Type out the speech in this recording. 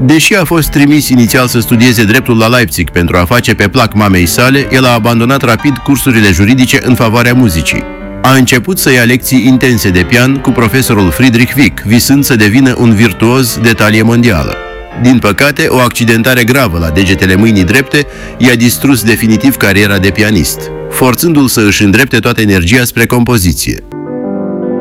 Deși a fost trimis inițial să studieze dreptul la Leipzig pentru a face pe plac mamei sale, el a abandonat rapid cursurile juridice în favoarea muzicii. A început să ia lecții intense de pian cu profesorul Friedrich Wieck, visând să devină un virtuoz de talie mondială. Din păcate, o accidentare gravă la degetele mâinii drepte i-a distrus definitiv cariera de pianist, forțându-l să își îndrepte toată energia spre compoziție.